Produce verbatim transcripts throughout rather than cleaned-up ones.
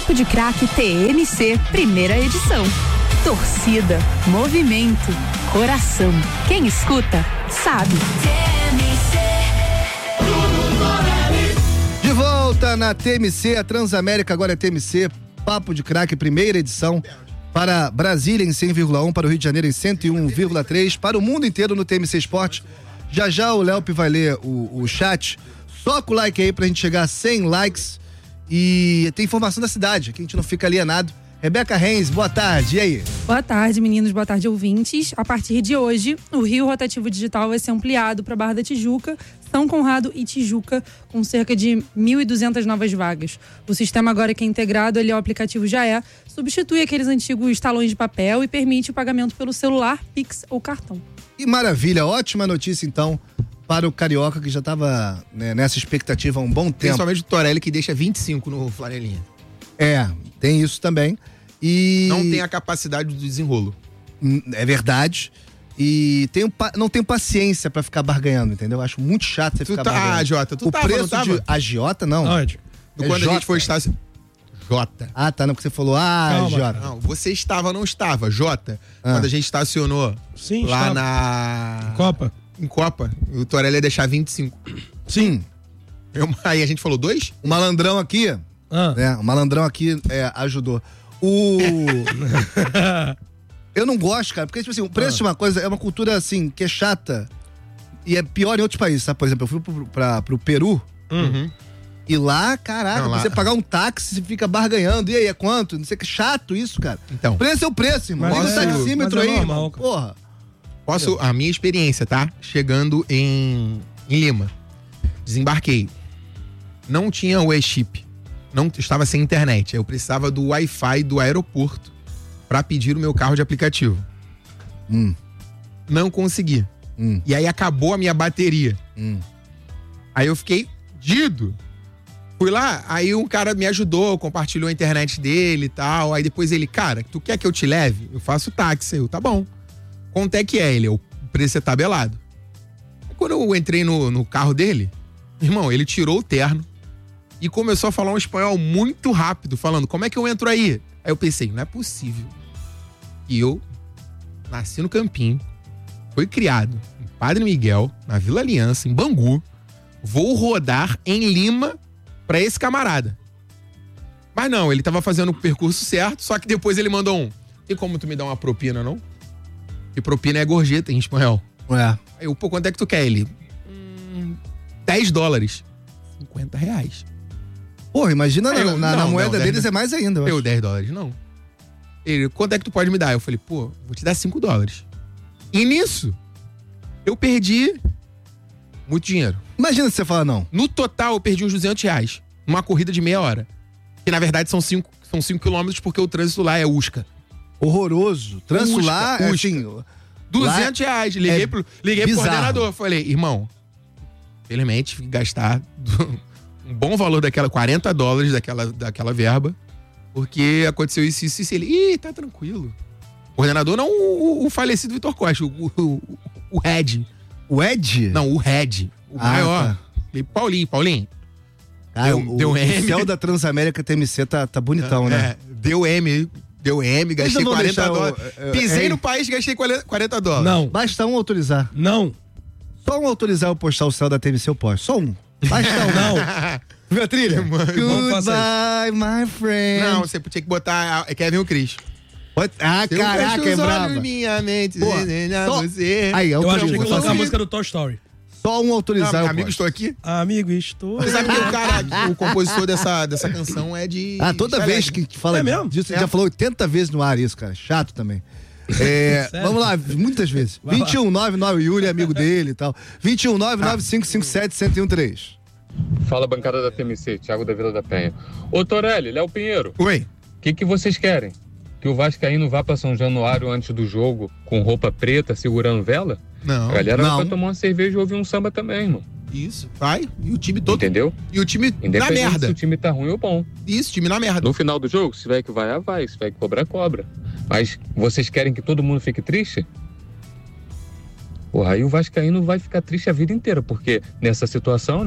Papo de Craque T M C, primeira edição. Torcida, movimento, coração. Quem escuta, sabe. De volta na T M C, a Transamérica agora é T M C, Papo de Craque, primeira edição. Para Brasília em cem vírgula um, para o Rio de Janeiro em cento e um vírgula três, para o mundo inteiro no T M C Esporte. Já já o Léo vai ler o, o chat. Soca o like aí pra gente chegar a cem likes. E tem informação da cidade, que a gente não fica alienado. Rebeca Reis, boa tarde, e aí? Boa tarde, meninos, boa tarde, ouvintes. A partir de hoje, o Rio Rotativo Digital vai ser ampliado para Barra da Tijuca, São Conrado e Tijuca, com cerca de mil e duzentas novas vagas. O sistema agora que é integrado, ele é o aplicativo Já É, substitui aqueles antigos talões de papel e permite o pagamento pelo celular, Pix ou cartão. Que maravilha, ótima notícia então para o Carioca, que já estava, né, nessa expectativa há um bom tempo. Principalmente o Torelli, que deixa vinte e cinco no flanelinha. É, tem isso também. E não tem a capacidade do desenrolo. É verdade. E tenho, não tenho paciência pra ficar barganhando, entendeu? Acho muito chato você tu ficar tá, barganhando. Ah, Jota, tu o tava, preço não tava? de agiota, não. Onde? É Quando Jota. a gente foi estar... Jota. Ah, tá, não, porque você falou, ah, Jota. Não, você estava, não estava. Jota, ah. quando a gente estacionou Sim, lá estava. na... Em Copa. Em Copa, o Torelli ia deixar vinte e cinco. Sim. Eu, aí a gente falou dois? O malandrão aqui, ah. né, o malandrão aqui é, ajudou. O... Eu não gosto, cara, porque, tipo assim, o preço ah. de uma coisa é uma cultura, assim, que é chata e é pior em outros países, sabe? Por exemplo, eu fui pro, pra, pro Peru uhum. e lá, caraca, não, lá... você pagar um táxi, você fica barganhando, e aí, é quanto? Não sei que chato isso, cara. Então. O preço é o preço, irmão. Liga o taxímetro é aí, normal, irmão. Porra. Posso, a minha experiência, tá? Chegando em, em Lima. Desembarquei. Não tinha o e-chip. Não estava sem internet. Eu precisava do Wi-Fi do aeroporto para pedir o meu carro de aplicativo. Hum. Não consegui. Hum. E aí acabou a minha bateria. Hum. Aí eu fiquei dido. Fui lá, aí um cara me ajudou, compartilhou a internet dele e tal. Aí depois ele, cara, tu quer que eu te leve? Eu faço táxi. Eu, tá bom. Quanto é que é ele? O preço é tabelado. Aí quando eu entrei no, no carro dele, irmão, ele tirou o terno e começou a falar um espanhol muito rápido, falando, como é que eu entro aí? Aí eu pensei, não é possível. E eu nasci no Campinho, fui criado em Padre Miguel, na Vila Aliança, em Bangu, vou rodar em Lima pra esse camarada. Mas não, ele tava fazendo o percurso certo, só que depois ele mandou um, tem como tu me dar uma propina, não? E propina é gorjeta em espanhol. É. Aí eu, pô, quanto é que tu quer? Ele, hum, dez dólares. cinquenta reais. Porra, imagina eu, na, não, na moeda não, deles dez, é mais ainda. Eu, eu dez dólares, não. Ele, quanto é que tu pode me dar? Eu falei, pô, vou te dar cinco dólares. E nisso, eu perdi muito dinheiro. Imagina se você falar não. No total, eu perdi uns duzentos reais. Numa corrida de meia hora. Que na verdade são cinco são cinco quilômetros porque o trânsito lá é Usca. Horroroso. Trânsito Usca, lá é Usca. assim... duzentos reais. Liguei, é pro, liguei pro bizarro. coordenador. Falei, irmão, infelizmente, gastar um bom valor daquela, quarenta dólares daquela, daquela verba, porque aconteceu isso, isso, isso. Ele, ih, tá tranquilo. O coordenador não o, o falecido Vitor Costa, o, o, o Red. O Ed? Não, o Red. O ah, maior. Tá. Falei, Paulinho, Paulinho. Cara, deu, o, deu o M. céu da Transamérica T M C tá, tá bonitão, é, né? Deu M. Deu M, gastei quarenta dólares. O, Pisei é, no país, gastei quarenta dólares. Não. Basta um autorizar. Não. Só um autorizar eu postar o céu da T M C, eu posto. Só um. Basta um. Não. Viu a trilha? Goodbye, my friend. Não, você tinha que botar a Kevin o Cris. Ah, eu caraca, é brava. Minha mente, Pô, só... você. Aí, eu acho que tinha que tocar a ouvi. música do Toy Story. Só um autorizar Não, eu amigo, posto. estou aqui. Amigo, estou. Você sabe que o cara, o compositor dessa, dessa canção é de... Ah, toda de vez que fala é mesmo? disso, é. já falou oitenta vezes no ar isso, cara. Chato também. É, vamos lá, muitas vezes. vinte e um nove nove, Yuri é amigo dele e tal. vinte e um nove nove cinco cinco sete um zero um três. Fala, bancada da T M C, Thiago da Vila da Penha. Ô, Torelli, Léo Pinheiro. Oi. O que, que vocês querem? Que o Vascaíno vá pra São Januário antes do jogo com roupa preta, segurando vela? Não. A galera não. vai tomar uma cerveja e ouvir um samba também, irmão. Isso, vai. E o time todo. Entendeu? E o time na Independente merda. se o time tá ruim ou bom. Isso, time na merda. No final do jogo, se tiver que vai, vai. Se tiver que cobrar, cobra. Mas vocês querem que todo mundo fique triste? Porra, aí o Vascaíno vai ficar triste a vida inteira, porque nessa situação, né?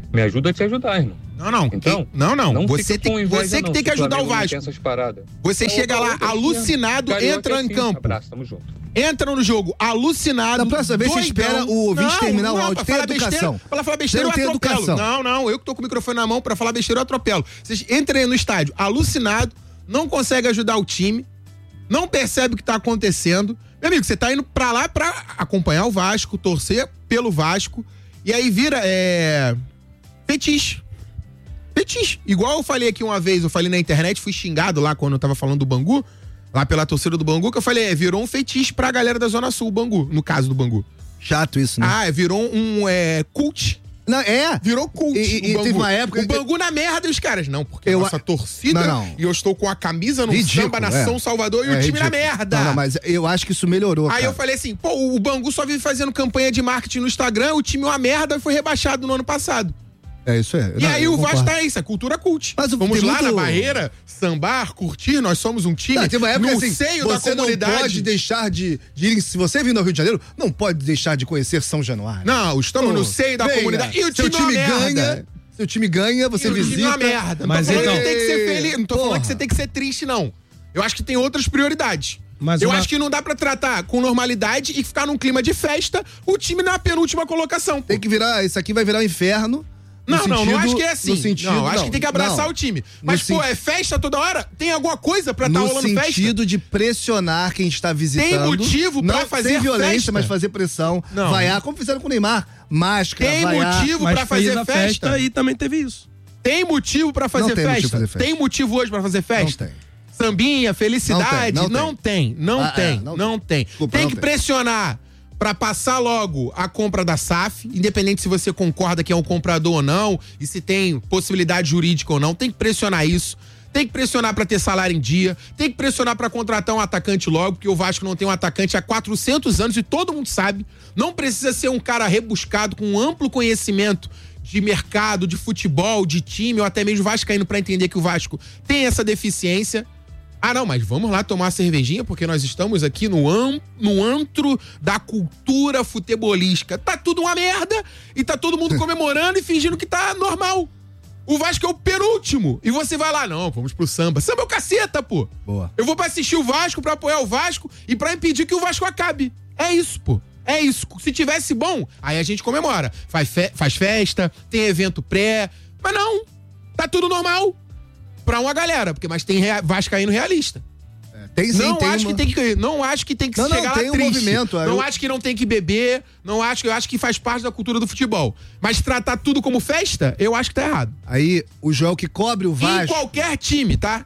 Me ajuda a te ajudar, irmão. Não, não. Então, quem, não, não. não Você fica com tem, inveja, você que não, tem que se o ajudar o Flamengo não Vasco. tem essas paradas. Você Então, chega lá outra, alucinado, Carioca entra é em assim. campo. Abraço, tamo junto. Entra no jogo alucinado. Da próxima vez você doidão. espera o ouvinte Não, terminar o não, áudio. pra Tem falar educação. Besteira, pra falar besteira, eu Tem atropelo. educação. Não, não. Eu que tô com o microfone na mão, pra falar besteira, eu atropelo. Vocês entrem no estádio alucinado, não consegue ajudar o time, não percebe o que tá acontecendo. Meu amigo, você tá indo pra lá pra acompanhar o Vasco, torcer pelo Vasco, e aí vira, é... fetiche. Fetiche. Igual eu falei aqui uma vez, eu falei na internet, fui xingado lá quando eu tava falando do Bangu, lá pela torcida do Bangu, que eu falei, é, virou um fetiche pra galera da Zona Sul, o Bangu, no caso do Bangu. Chato isso, né? Ah, virou um é, cult. Não, é. Virou cult. E, e o Bangu. teve uma época... O Bangu na merda e os caras. Não, porque Eu- a nossa torcida Não, não. e eu estou com a camisa no Ridículo, samba Nação é. Salvador e É o time na ridículo. merda. Não, não, mas eu acho que isso melhorou, Aí cara. eu falei assim, pô, o Bangu só vive fazendo campanha de marketing no Instagram, o time é uma merda e foi rebaixado no ano passado. É, isso é. E Não, aí eu o Vasco concordo. tá isso, é cultura cult. Mas o- Vamos tem lá muito- na barreira, sambar, curtir, nós somos um time Não, tem uma época no assim, seio da você não comunidade. pode deixar de, de ir, se você vir no Rio de Janeiro, não pode deixar de conhecer São Januário. Não, estamos Pô, no seio da venha. comunidade. E o Seu time, time é uma ganha, merda. seu time ganha, você E o visita. time é uma merda. Não Mas tô falando então- que tem que ser feliz. Não tô Porra. falando que você tem que ser triste, não. Eu acho que tem outras prioridades. Mas eu uma- acho que não dá pra tratar com normalidade e ficar num clima de festa o time na penúltima colocação. pô. Tem que virar, isso aqui vai virar um inferno. no Não, não, não sentido- acho que é assim. No sentido, não, acho não, que tem que abraçar não. o time. No Mas, pô, sen- é festa toda hora? Tem alguma coisa pra estar No rolando festa? sentido de pressionar quem está visitando. Tem motivo pra não fazer sem violência, festa? mas fazer pressão. Não. Vaiar, como fizeram com o Neymar. Máscara, Tem vaiar. motivo Mas pra fez fazer a festa? festa e também teve isso. Tem motivo pra fazer, Não tem festa? motivo pra fazer festa. Tem motivo hoje pra fazer festa? Não tem. Sambinha, felicidade? Não tem, Não não tem, não Ah, tem, é, não não tem. Desculpa, Tem não que tem. pressionar pra passar logo a compra da S A F, independente se você concorda que é um comprador ou não, e se tem possibilidade jurídica ou não, tem que pressionar isso. Tem que pressionar pra ter salário em dia, tem que pressionar pra contratar um atacante logo, porque o Vasco não tem um atacante há quatrocentos anos e todo mundo sabe. Não precisa ser um cara rebuscado com um amplo conhecimento de mercado, de futebol, de time, ou até mesmo vascaíno pra entender que o Vasco tem essa deficiência. Ah, não, mas vamos lá tomar uma cervejinha, porque nós estamos aqui no, am, no antro da cultura futebolística. Tá tudo uma merda e tá todo mundo comemorando e fingindo que tá normal. O Vasco é o penúltimo. E você vai lá, não, vamos pro samba. Samba é o caceta, pô. Boa. Eu vou pra assistir o Vasco, pra apoiar o Vasco e pra impedir que o Vasco acabe. É isso, pô. É isso. Se tivesse bom, aí a gente comemora. Faz, fe- faz festa, tem evento pré. Mas não. Tá tudo normal. Pra uma galera, porque mas tem rea- vascaíno realista. Tem sim, não tem acho uma- que tem que não acho que tem que Não, não, chegar tem lá um triste. movimento, Não eu- acho que não tem que beber, não acho que eu acho que faz parte da cultura do futebol. Mas tratar tudo como festa, eu acho que tá errado. Aí, o Joel que cobre o Em Vasco. qualquer time, tá?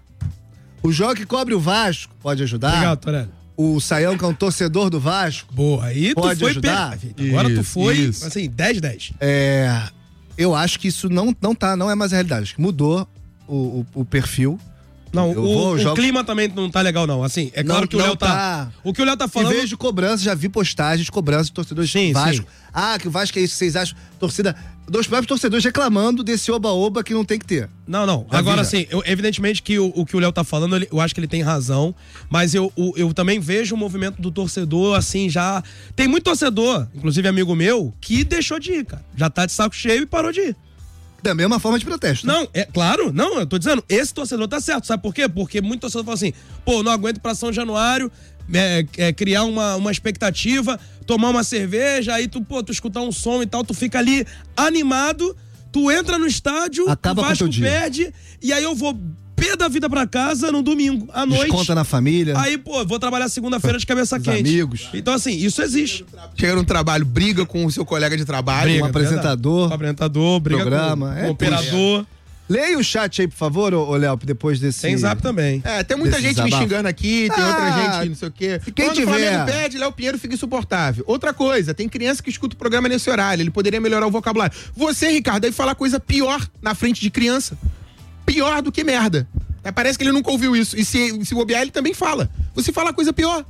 O Joel que cobre o Vasco pode ajudar. Obrigado, Torelli. O Saião, que é um torcedor do Vasco. Boa, aí tu Pode foi ajudar? perfeito. Agora tu Isso, foi, isso. assim, dez dez. É, eu acho que isso não, não tá, não é mais a realidade. Acho que mudou o, o, o perfil. Não, Eu o, vou, o jogo- clima também não tá legal, não. Assim, é claro Não- que o não Léo tá... tá. O que o Léo tá E falando... vejo cobrança, já vi postagens de cobrança de torcedores Sim, do Vasco. sim. Ah, que o Vasco é isso, vocês acham? Torcida. Dos próprios torcedores reclamando desse oba-oba que não tem que ter. Não, não. Já Agora, vi, já. assim, eu- evidentemente que o, o que o Léo tá falando, ele- eu acho que ele tem razão, mas eu, o- eu também vejo o movimento do torcedor, assim, já... Tem muito torcedor, inclusive amigo meu, que deixou de ir, cara. Já tá de saco cheio e parou de ir. Da mesma forma de protesto. né? Não, é claro, não, eu tô dizendo, esse torcedor tá certo, sabe por quê? Porque muito torcedor fala assim, pô, não aguento pra São Januário, é, é, criar uma, uma expectativa, tomar uma cerveja, aí tu, pô, tu escutar um som e tal, tu fica ali animado, tu entra no estádio, Acaba o com Vasco teu dia. perde, e aí eu vou pé da vida pra casa no domingo, à noite. Desconta na família. Aí, pô, vou trabalhar segunda-feira de cabeça Os quente. amigos. Então, assim, isso existe. Chega no trabalho, briga com o seu colega de trabalho. Briga, um apresentador, verdade. apresentador, briga programa, com, é com operador. Leia o chat aí, por favor, ô, ô Léo, depois desse... Tem zap também. É, tem muita Desse gente me desabafo. xingando aqui, tem Ah, outra gente não sei o quê. quem Quando tiver- o Flamengo perde, Léo Pinheiro fica insuportável. Outra coisa, tem criança que escuta o programa nesse horário, ele poderia melhorar o vocabulário. Você, Ricardo, deve falar coisa pior na frente de criança. Pior do que merda. É, parece que ele nunca ouviu isso. E se, se bobear, ele também fala. Você fala coisa pior.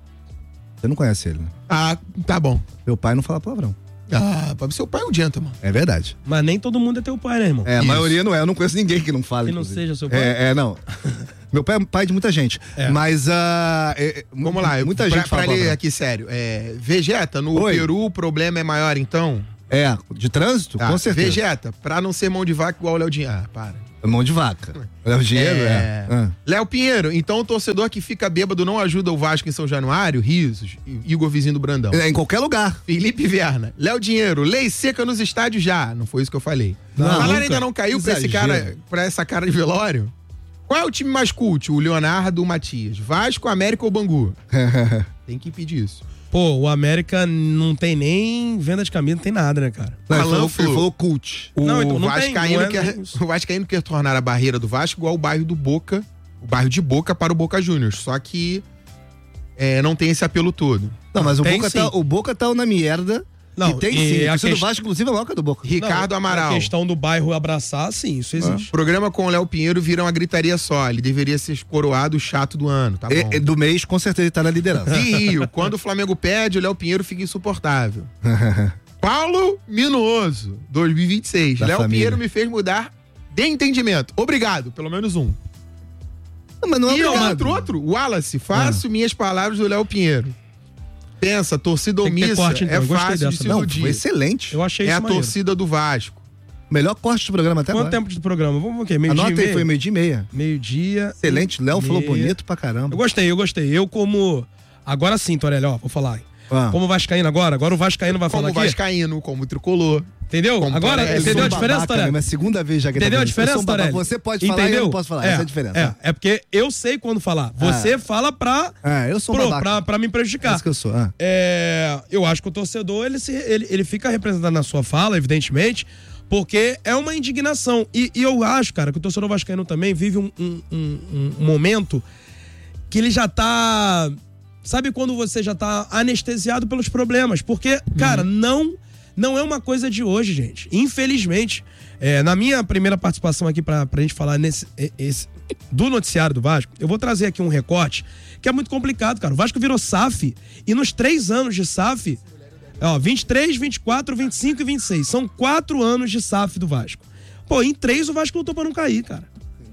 Você não conhece ele, né? Ah, tá bom. Meu pai não fala palavrão. Ah, seu pai é um gentleman. É verdade. Mas nem todo mundo é teu pai, né, irmão? É, a Isso. maioria não é. Eu não conheço ninguém que não fala. Que não inclusive. seja seu pai? É, é, não. Meu pai é pai de muita gente. É. Mas, ah, é, é, Vamos lá, eu- muita pra, gente fala pra ler palavrão. aqui sério. É, Vegeta, no Oi. Peru o problema é maior, então? É, de trânsito, Tá, com certeza. Vegeta, pra não ser mão de vaca igual o Léo Dinheiro. Ah, para. Mão de vaca. Léo Dinheiro, é. É. Ah. Léo Pinheiro, então o torcedor que fica bêbado não ajuda o Vasco em São Januário? Risos. Igor Vizinho do Brandão. É, em qualquer lugar. Felipe Vierna. Léo Dinheiro, lei seca nos estádios já. Não foi isso que eu falei. Não, o Malara nunca. ainda não caiu pra esse Exagero. cara, pra essa cara de velório? Qual é o time mais cult? O Leonardo ou o Matias? Vasco, América ou Bangu? Tem que pedir isso. Pô, o América não tem nem venda de camisa, não tem nada, né, cara? Não, ele Alan falou, Flu. ele falou cult. O Não, então não tem, Vascaíno não é quer, isso. o Vascaíno quer tornar a barreira do Vasco igual o bairro do Boca, o bairro de Boca para o Boca Juniors. Só que é, não tem esse apelo todo. Não, mas o Tem Boca, sim. tá, o Boca tá na merda. Não, e tem e sim. a A torcida do quest- Vasco, inclusive, é maior que a do Boca. Ricardo Não, Amaral. A questão do bairro abraçar, sim, isso existe. Programa com o Léo Pinheiro vira uma gritaria só. Ele deveria ser coroado o chato do ano, tá bom? E- e do mês, com certeza, ele tá na liderança. De Rio, quando o Flamengo pede, o Léo Pinheiro fica insuportável. Paulo Minuoso, dois mil e vinte e seis. Da Léo família. Pinheiro me fez mudar de entendimento. Obrigado, pelo menos um. Não, mas não é E obrigado. outro, outro. Wallace, faço minhas palavras do Léo Pinheiro. Pensa, torcida Tem que ter omissa corte, então. é Eu gostei fácil de dessa. se Não, iludir. foi excelente. Eu achei É isso a maneiro. torcida do Vasco. Melhor corte do programa até Quanto agora. tempo de programa? Vamos o quê? Meio-dia e Anota aí, meia? foi meio-dia e meia. Meio-dia. Excelente. Léo falou meia. bonito pra caramba. Eu gostei, eu gostei. Eu como... Agora sim, Torelli, ó, vou falar. Ah. Como Vascaíno agora, agora o Vascaíno vai Como falar aqui. Vascaíno, como tricolor. Entendeu? Como Agora, Torelli. entendeu a Eu sou um diferença, babaca, Torelli? né? Mas segunda vez já que Entendeu tá a falando. Eu sou diferença, um babaca. Torelli? Você pode falar e eu não posso falar. É, Essa é a diferença. É, é porque eu sei quando falar. Você fala pra, É, eu sou um pro, babaca. pra, pra me É prejudicar. isso que eu sou. Ah. É, eu acho que o torcedor, ele, se, ele, ele fica representado na sua fala, evidentemente, porque é uma indignação. E, e eu acho, cara, que o torcedor vascaíno também vive um, um, um, um momento que ele já tá... Sabe quando você já tá anestesiado pelos problemas? Porque, cara, não, não é uma coisa de hoje, gente. Infelizmente. É, na minha primeira participação aqui pra, pra gente falar nesse, esse, do noticiário do Vasco, eu vou trazer aqui um recorte que é muito complicado, cara. O Vasco virou S A F e nos três anos de S A F, ó, vinte e três, vinte e quatro, vinte e cinco e vinte e seis. São quatro anos de S A F do Vasco. Pô, em três o Vasco lutou pra não cair, cara.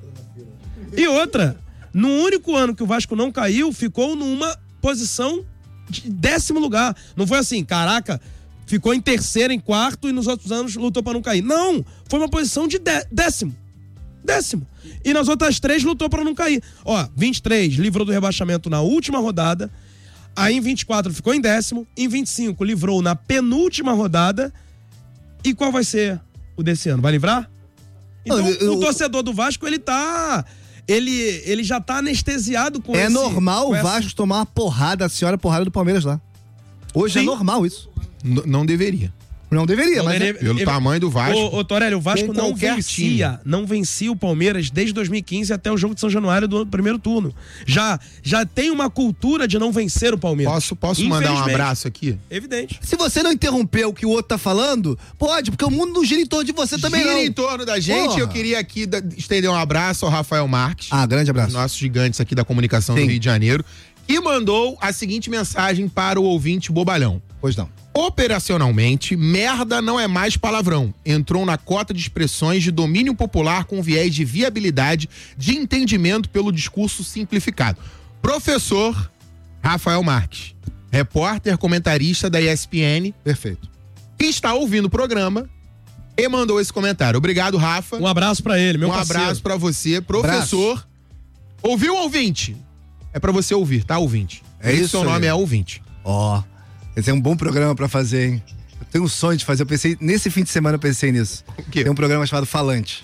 E outra, no único ano que o Vasco não caiu, ficou numa posição de décimo lugar. Não foi assim, caraca, ficou em terceiro, em quarto e nos outros anos lutou pra não cair. Não, foi uma posição de dé- décimo. Décimo. E nas outras três lutou pra não cair. Ó, vinte e três livrou do rebaixamento na última rodada. Aí em vinte e quatro ficou em décimo. Em vinte e cinco livrou na penúltima rodada. E qual vai ser o desse ano? Vai livrar? Então, Não, eu- o torcedor do Vasco, ele tá... Ele, ele já tá anestesiado com É esse... normal com o essa- Vasco tomar uma porrada, a senhora porrada do Palmeiras lá. Hoje é Sim. normal isso. N- não deveria. Não deveria, Não mas... deveria- é- Pelo Ele- tamanho do Vasco. Ô, ô Torelli, o Vasco com não qualquer vencia, não vencia o Palmeiras desde dois mil e quinze até o jogo de São Januário do primeiro turno. Já, já tem uma cultura de não vencer o Palmeiras. Posso, posso mandar um Infelizmente. abraço aqui? Evidente. Se você não interromper o que o outro tá falando, pode, porque o mundo não gira em torno de você também Gira não. em torno da gente. Porra. Eu queria aqui da- estender um abraço ao Rafael Marques. Ah, grande abraço. Nossos gigantes aqui da comunicação Sim. do Rio de Janeiro. Que mandou a seguinte mensagem para o ouvinte bobalhão. Pois não. Operacionalmente, merda não é mais palavrão. Entrou na cota de expressões de domínio popular com viés de viabilidade de entendimento pelo discurso simplificado. Professor Rafael Marques, repórter, comentarista da E S P N, Perfeito. que está ouvindo o programa e mandou esse comentário. Obrigado, Rafa. Um abraço pra ele, meu um parceiro. abraço pra você, professor. Ouviu, ouvinte? É pra você ouvir, tá, ouvinte? É isso Seu aí. nome é ouvinte. Ó, esse é um bom programa pra fazer, hein? Eu tenho um sonho de fazer, eu pensei, nesse fim de semana eu pensei nisso. O quê? Tem um programa chamado Falante.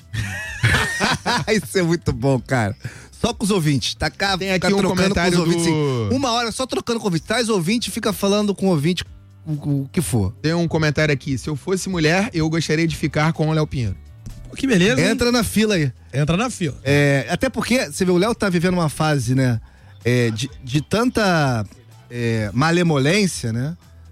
Isso é muito bom, cara. Só com os ouvintes. Tá cá, Tem aqui fica um trocando comentário com os ouvintes. do- Assim, uma hora só trocando com o ouvinte. Traz ouvinte e fica falando com o ouvinte o, o- o que for. Tem um comentário aqui. Se eu fosse mulher, eu gostaria de ficar com o Léo Pinheiro. Pô, que beleza, hein? Entra na fila aí. Entra na fila. É, até porque, você vê, o Léo tá vivendo uma fase, né? é, de, de tanta é, malemolência, né?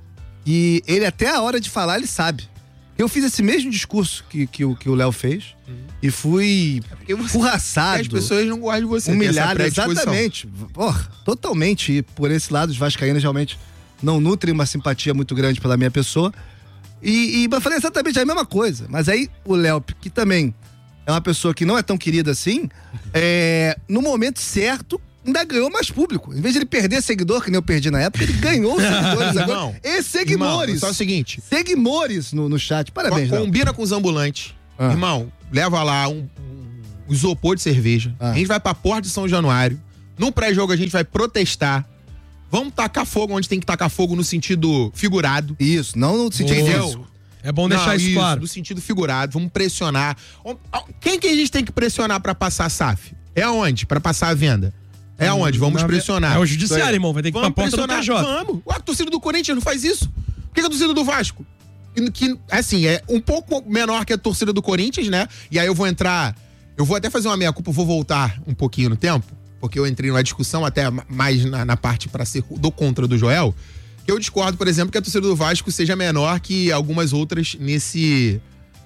E ele, até a hora de falar, ele sabe. Eu fiz esse mesmo discurso que, que, o- que o Léo fez e fui escorraçado. As pessoas não gostam de você. tem essa Humilhado, predisposição. exatamente. Porra, totalmente. E por esse lado, os vascaínos realmente não nutrem uma simpatia muito grande pela minha pessoa. E, e eu falei exatamente a mesma coisa. Mas aí o Léo, que também é uma pessoa que não é tão querida assim, é, no momento certo, ainda ganhou mais público. Em vez de ele perder seguidor, que nem eu perdi na época, ele ganhou seguidores agora. Não. E seguidores. Irmão, só é o seguinte. Seguidores no, no chat. Parabéns, Co- Léo. Combina com os ambulantes. Ah. Irmão, leva lá um, um isopor de cerveja. Ah. A gente vai pra Porta de São Januário. No pré-jogo a gente vai protestar. Vamos tacar fogo onde tem que tacar fogo no sentido figurado. Isso, não no sentido Entendeu? físico. É bom deixar Não, isso claro. No sentido figurado. Vamos pressionar. Quem que a gente tem que pressionar pra passar a S A F? É aonde? Pra passar a venda? É aonde? Vamos Na- pressionar. É o judiciário, Isso aí. irmão. Vai ter que ir pra Vamos porta do pressionar. T J. Vamos. Ué, a torcida do Corinthians não faz isso? Por que que a torcida do Vasco? Que, que, assim, é um pouco menor que a torcida do Corinthians, né? E aí eu vou entrar... Eu vou até fazer uma meia-culpa, vou voltar um pouquinho no tempo, porque eu entrei numa discussão até mais na, na parte pra ser do contra do Joel. Eu discordo, por exemplo, que a torcida do Vasco seja menor que algumas outras nesse...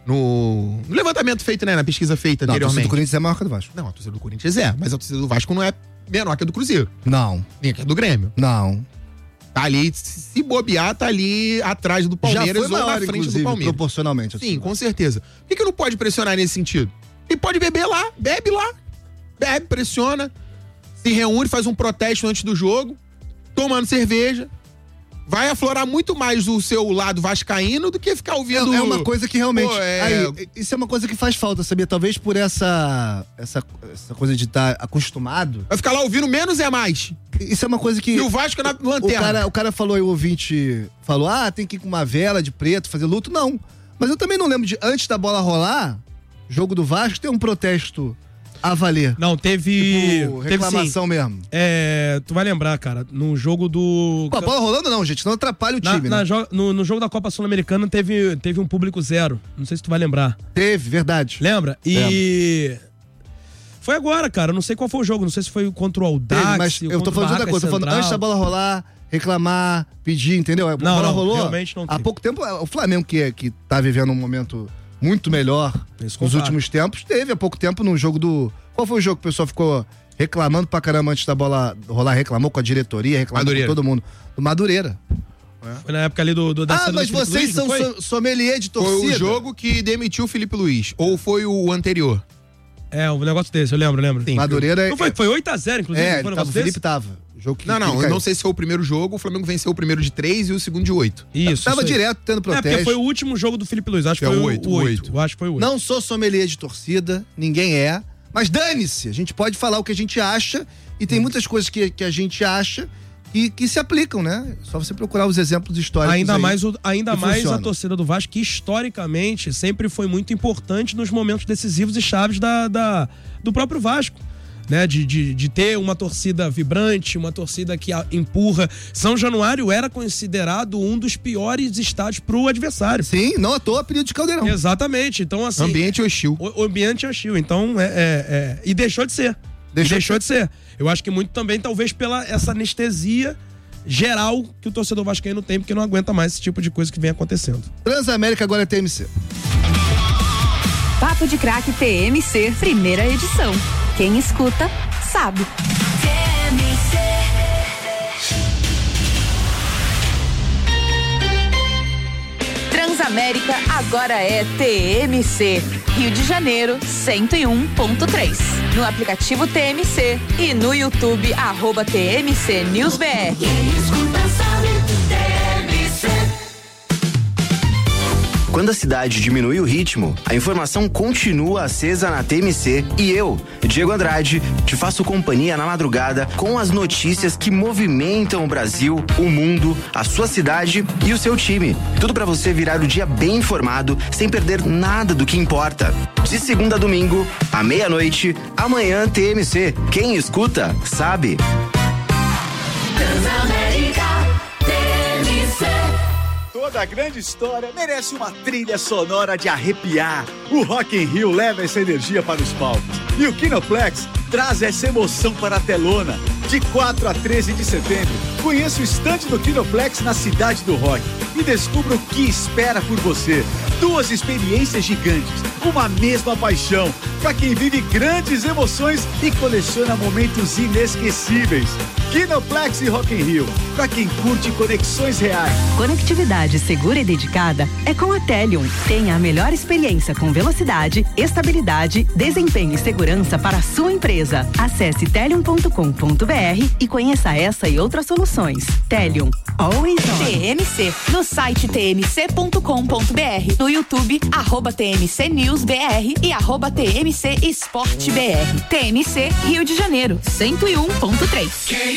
No, no levantamento feito, né? Na pesquisa feita Não, a torcida anteriormente. do Corinthians é maior que a do Vasco. Não, a torcida do Corinthians é, mas a torcida do Vasco não é menor que a do Cruzeiro, Não, nem que a do Grêmio. não. Tá ali, se bobear, tá ali atrás do Já Palmeiras foi ou maior, na frente inclusive, do Palmeiras. proporcionalmente. a Sim, torcida. com certeza. Por que, que não pode pressionar nesse sentido? E pode beber lá, bebe lá. Bebe, pressiona, se reúne, faz um protesto antes do jogo, tomando cerveja. Vai aflorar muito mais o seu lado vascaíno do que ficar É, ouvindo... é uma coisa que realmente. Pô, é- Aí, isso é uma coisa que faz falta, sabia? Talvez por essa, essa, essa coisa de estar acostumado. Vai ficar lá ouvindo menos é mais. Isso é uma coisa que. E o Vasco na O lanterna. cara, o cara falou aí, o ouvinte falou: ah, tem que ir com uma vela de preto, fazer luto. Não. Mas eu também não lembro de, antes da bola rolar, jogo do Vasco, ter um protesto a valer. Não, teve. Tipo, teve sim. reclamação mesmo. É, tu vai lembrar, cara, no jogo do. Com a bola rolando, não, gente. Não atrapalha o Na- time, na né? jo- no, no jogo da Copa Sul-Americana teve, teve um público zero. Não sei se tu vai lembrar. Teve, verdade. Lembra? E. Foi agora, cara. Não sei qual foi o jogo. Não sei se foi contra o Audax. Teve, mas ou eu tô contra o falando de outra Barracas coisa. Tô falando Central. antes da bola rolar, reclamar, pedir, entendeu? A Não, bola não, rolou. realmente não Há teve. pouco tempo, o Flamengo, que, é- que tá vivendo um momento muito melhor Isso nos concordo. últimos tempos, teve há pouco tempo no jogo do. Qual foi o jogo que o pessoal ficou reclamando pra caramba antes da bola rolar? Reclamou com a diretoria, reclamou Madureira. com todo mundo. Do Madureira. Foi na época ali do, do da Ah, saída mas do Felipe vocês Luiz, não são foi? so- sommelier de Foi torcida. o jogo que demitiu o Felipe Luiz. Ou foi o anterior? É, um negócio desse, eu lembro, lembro. Sim. Madureira Não foi, foi oito a zero, inclusive. É, não ele foi um tava, o negócio Felipe desse? tava. O jogo que, Não, que não, ele eu caiu. não sei se foi o primeiro jogo. O Flamengo venceu o primeiro de três e o segundo de oito. Isso. Tava isso aí. direto tendo É, porque protesto. foi o último jogo do Felipe Luiz. Acho que É foi o o oito, oito. o o oito. oito. Eu acho que foi o oito. Não sou sommelier de torcida, ninguém é. Mas dane-se, a gente pode falar o que a gente acha e tem muitas coisas que, que a gente acha e que se aplicam, né? Só você procurar os exemplos históricos Ainda aí. mais, o- ainda que mais funciona. a torcida do Vasco, que historicamente sempre foi muito importante nos momentos decisivos e chaves da, da- do próprio Vasco. Né, de, de, de ter uma torcida vibrante, uma torcida que a- empurra. São Januário era considerado um dos piores estádios pro adversário. Sim, não à toa apelido de Caldeirão. Exatamente. Então, assim. Ambiente hostil. O, o ambiente hostil. Então, é, é- é- E deixou de ser. Deixou Deixou, deixou de ser. Eu acho que muito também, talvez, pela essa anestesia geral que o torcedor vascaíno tem, porque não aguenta mais esse tipo de coisa que vem acontecendo. Transamérica agora é T M C. Papo de Craque T M C, primeira edição. Quem escuta, sabe. Transamérica agora é T M C. Rio de Janeiro, cento e um ponto três. No aplicativo T M C e no YouTube, arroba T M C News B R. Quando a cidade diminui o ritmo, a informação continua acesa na T M C e eu, Diego Andrade, te faço companhia na madrugada com as notícias que movimentam o Brasil, o mundo, a sua cidade e o seu time. Tudo pra você virar o dia bem informado, sem perder nada do que importa. De segunda a domingo, à meia-noite, amanhã T M C. Quem escuta, sabe. Toda grande história merece uma trilha sonora de arrepiar. O Rock in Rio leva essa energia para os palcos. E o Kinoplex traz essa emoção para a telona. De quatro a treze de setembro, conheça o estande do Kinoplex na Cidade do Rock e descubra o que espera por você. Duas experiências gigantes, uma mesma paixão. para quem vive grandes emoções e coleciona momentos inesquecíveis. Kinoplex e Rock in Rio, para quem curte conexões reais. Conectividade segura e dedicada é com a Telium. Tenha a melhor experiência com velocidade, estabilidade, desempenho e segurança para a sua empresa. Acesse telium ponto com ponto br e conheça essa e outras soluções. Telium, always on. T M C, no site t m c ponto com ponto b r, no YouTube, arroba T M C News B R e arroba T M C Esporte B R. T M C Rio de Janeiro, cento e um ponto três.